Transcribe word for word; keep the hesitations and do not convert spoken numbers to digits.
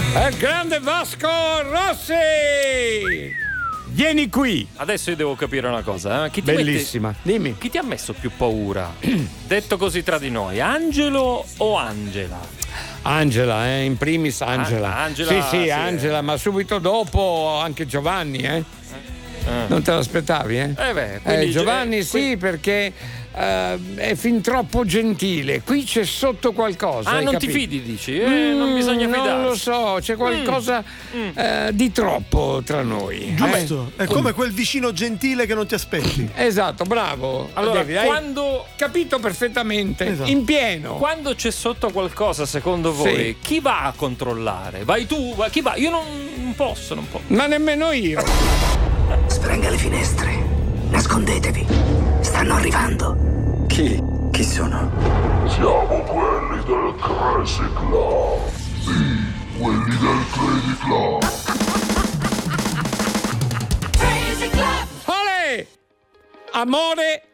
È il grande Vasco Rossi! Vieni qui! Adesso io devo capire una cosa. Eh? Chi ti Bellissima, mette... dimmi. Chi ti ha messo più paura? Detto così tra di noi, Angelo o Angela? Angela, eh, in primis Angela. Ah, Angela sì, sì, sì, Angela, ma subito dopo anche Giovanni, eh? eh. Non te l'aspettavi, eh? Eh beh, quindi, eh, Giovanni eh, sì, quindi... perché uh, è fin troppo gentile. Qui c'è sotto qualcosa. Ah, non capito? ti fidi, dici? Eh, mm, non bisogna fidarsi. Non lo so, c'è qualcosa mm. uh, di troppo tra noi. Giusto, eh? è come quel vicino gentile che non ti aspetti. Esatto, bravo. Allora, Devi, quando capito perfettamente, esatto. in pieno. Quando c'è sotto qualcosa, secondo voi, sì. chi va a controllare? Vai tu? Chi va? Io non, non posso, non posso. Ma nemmeno io. Sprenga le finestre. Nascondetevi. Stanno arrivando. Chi? Chi sono? Siamo quelli del Crazy Club. Sì, quelli del Crazy Club. Crazy Club. Olè! Amore